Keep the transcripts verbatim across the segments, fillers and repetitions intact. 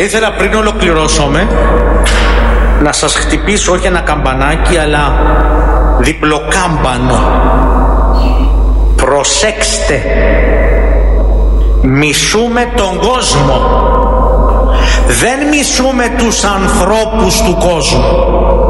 ήθελα πριν ολοκληρώσουμε να σας χτυπήσω όχι ένα καμπανάκι, αλλά διπλοκάμπανο. Προσέξτε, μισούμε τον κόσμο, δεν μισούμε τους ανθρώπους του κόσμου,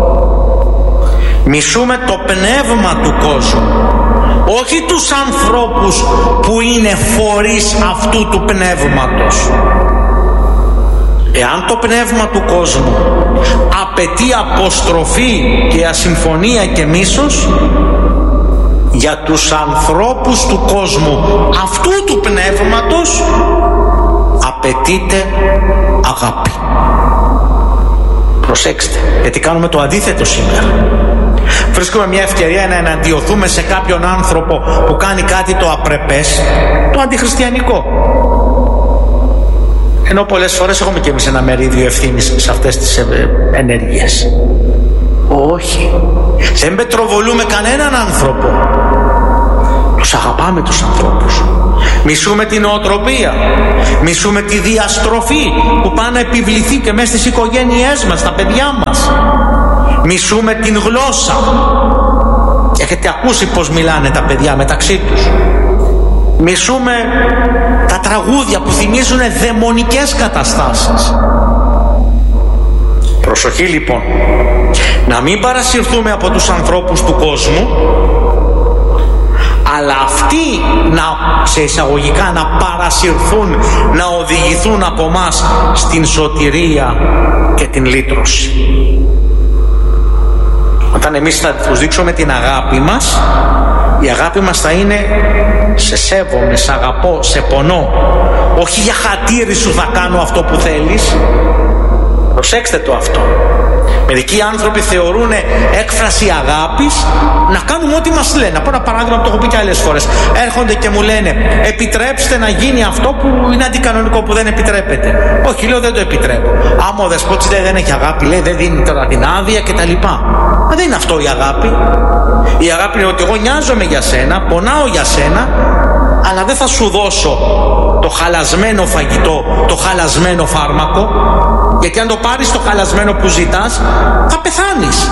μισούμε το πνεύμα του κόσμου, όχι τους ανθρώπους που είναι φορείς αυτού του πνεύματος. Εάν το πνεύμα του κόσμου απαιτεί αποστροφή και ασυμφωνία και μίσος, για τους ανθρώπους του κόσμου αυτού του πνεύματος απαιτείται αγάπη. Προσέξτε, γιατί κάνουμε το αντίθετο σήμερα. Βρίσκουμε μια ευκαιρία να εναντιωθούμε σε κάποιον άνθρωπο που κάνει κάτι το απρεπές, το αντιχριστιανικό. Ενώ πολλές φορές έχουμε και εμείς ένα μερίδιο ευθύνης σε αυτές τις ενέργειες. Όχι, δεν πετροβολούμε κανέναν άνθρωπο. Τους αγαπάμε τους ανθρώπους. Μισούμε την νοοτροπία, μισούμε τη διαστροφή που πάει να επιβληθεί και μέσα στις οικογένειές μας, στα παιδιά μας. Μισούμε την γλώσσα. Έχετε ακούσει πως μιλάνε τα παιδιά μεταξύ τους. Μισούμε τα τραγούδια που θυμίζουν δαιμονικές καταστάσεις. Προσοχή λοιπόν, να μην παρασυρθούμε από τους ανθρώπους του κόσμου, αλλά αυτοί να, σε εισαγωγικά, να παρασυρθούν, να οδηγηθούν από μας στην σωτηρία και την λύτρωση. Όταν εμείς θα τους δείξουμε την αγάπη μας, η αγάπη μας θα είναι σε σέβομαι, σε αγαπώ, σε πονώ. Όχι για χατήρι σου θα κάνω αυτό που θέλεις. Προσέξτε το αυτό. Μερικοί άνθρωποι θεωρούν έκφραση αγάπης να κάνουμε ό,τι μας λένε. Να πω ένα παράδειγμα που το έχω πει και άλλες φορές. Έρχονται και μου λένε επιτρέψτε να γίνει αυτό που είναι αντικανονικό, που δεν επιτρέπεται. Όχι, λέω δεν το επιτρέπω. Άμα ο δεσπότης λέει δεν έχει αγάπη, λέει δεν δίνει τώρα την άδεια κτλ. Μα δεν είναι αυτό η αγάπη. Η αγάπη είναι ότι εγώ νοιάζομαι για σένα, πονάω για σένα, αλλά δεν θα σου δώσω το χαλασμένο φαγητό, το χαλασμένο φάρμακο, γιατί αν το πάρεις το χαλασμένο που ζητάς θα πεθάνεις.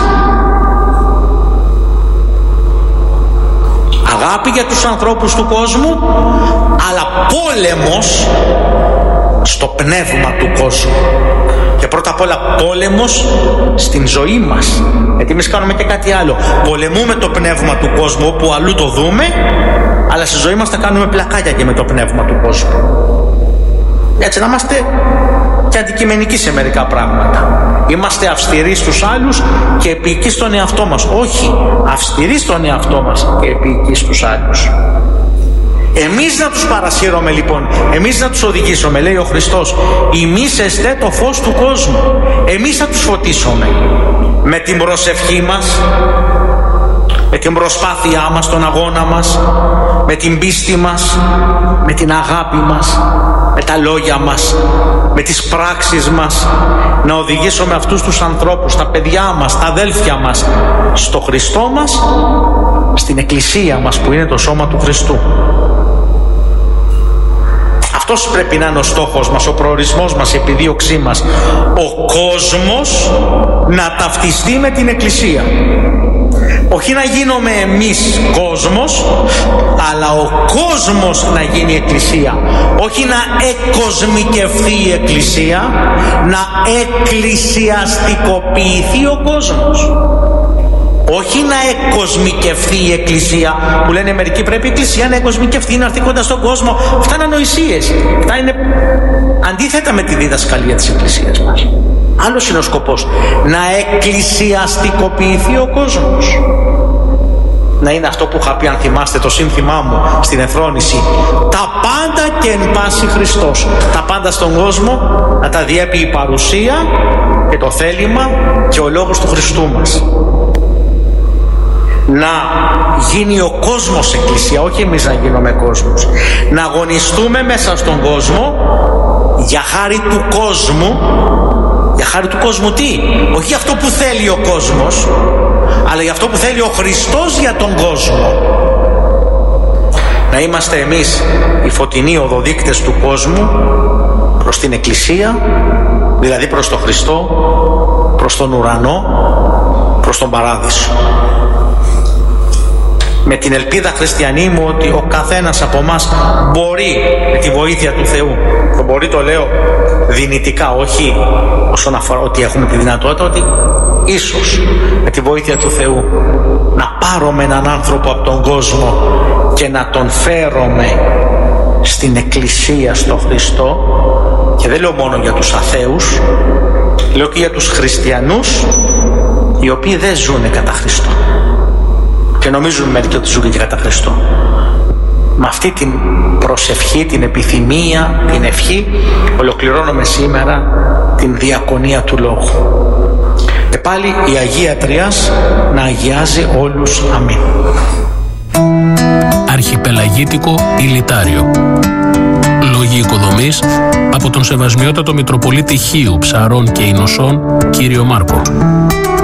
Αγάπη για τους ανθρώπους του κόσμου, αλλά πόλεμος στο πνεύμα του κόσμου. Και πρώτα απ' όλα πόλεμος στην ζωή μας, γιατί εμείς κάνουμε και κάτι άλλο. Πολεμούμε το πνεύμα του κόσμου όπου αλλού το δούμε, αλλά στη ζωή μας θα κάνουμε πλακάκια και με το πνεύμα του κόσμου. Έτσι να είμαστε και αντικειμενικοί σε μερικά πράγματα. Είμαστε αυστηροί στους άλλους και επίοικοι στον εαυτό μας. Όχι, αυστηροί στον εαυτό μας και επίοικοι στους άλλους. Εμείς να τους παρασύρωμε λοιπόν, εμείς να τους οδηγήσουμε, λέει ο Χριστός, ημείς εστέ το φως του κόσμου. Εμείς θα τους φωτίσουμε με την προσευχή μας, με την προσπάθειά μας, τον αγώνα μας, με την πίστη μας, με την αγάπη μας, με τα λόγια μας, με τις πράξεις μας, να οδηγήσουμε αυτούς τους ανθρώπους, τα παιδιά μας, τα αδέλφια μας, στο Χριστό μας, στην Εκκλησία μας που είναι το σώμα του Χριστού. Αυτός πρέπει να είναι ο στόχος μας, ο προορισμός μας, η επιδίωξή μας. Ο κόσμος να ταυτιστεί με την Εκκλησία. Όχι να γίνουμε εμείς κόσμος, αλλά ο κόσμος να γίνει Εκκλησία. Όχι να εκκοσμικευθεί η Εκκλησία, να εκκλησιαστικοποιηθεί ο κόσμος. Όχι να εκκοσμικευθεί η Εκκλησία, που λένε μερικοί πρέπει η Εκκλησία να εκκοσμικευθεί, να έρθει κοντά στον κόσμο. Αυτά είναι ανοησίες. Αυτά είναι αντίθετα με τη διδασκαλία της Εκκλησίας μας. Άλλος είναι ο σκοπός. Να εκκλησιαστικοποιηθεί ο κόσμος. Να είναι αυτό που είχα πει, αν θυμάστε το σύνθημά μου στην Εθρόνηση. Τα πάντα και εν πάση Χριστός. Τα πάντα στον κόσμο να τα διέπει η παρουσία και το θέλημα και ο λόγος του Χριστού μας. Να γίνει ο κόσμος Εκκλησία, όχι εμείς να γίνουμε κόσμος. Να αγωνιστούμε μέσα στον κόσμο για χάρη του κόσμου. Για χάρη του κόσμου τι? Όχι για αυτό που θέλει ο κόσμος, αλλά για αυτό που θέλει ο Χριστός για τον κόσμο. Να είμαστε εμείς οι φωτεινοί οδοδείκτες του κόσμου προς την Εκκλησία, δηλαδή προς τον Χριστό, προς τον ουρανό, προς τον παράδεισο. Με την ελπίδα, χριστιανοί μου, ότι ο καθένας από εμάς μπορεί με τη βοήθεια του Θεού, το μπορεί το λέω δυνητικά, όχι όσον αφορά ότι έχουμε τη δυνατότητα, ότι ίσως με τη βοήθεια του Θεού να πάρουμε έναν άνθρωπο από τον κόσμο και να τον φέρουμε στην Εκκλησία, στο Χριστό. Και δεν λέω μόνο για τους αθέους, λέω και για τους χριστιανούς οι οποίοι δεν ζουν κατά Χριστό και νομίζουν μερικοί ότι ζουν και κατά Χριστό. Με αυτή την προσευχή, την επιθυμία, την ευχή ολοκληρώνουμε σήμερα την διακονία του Λόγου. Και πάλι η Αγία Τριάς να αγιάζει όλους. Αμήν. Αρχιπελαγίτικο Ηλιτάριο. Λόγοι οικοδομής από τον Σεβασμιότατο Μητροπολίτη Χίου, Ψαρών και Ινωσών, κύριο Μάρκο.